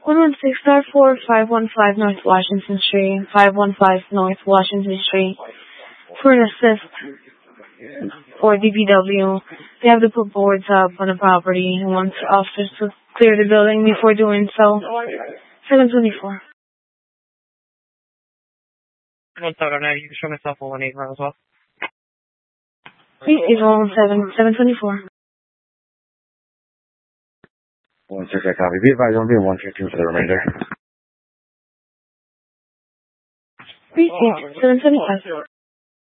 116.4, 515 North Washington Street, 515 North Washington Street. For an assist for DPW, they have to put boards up on the property and want officers to clear the building before doing so. 724. One thought on that, you can show myself a 1-8 as well. 8117, 724. 1-6, I copy. Be advised, I'm being 152 for the remainder. 725.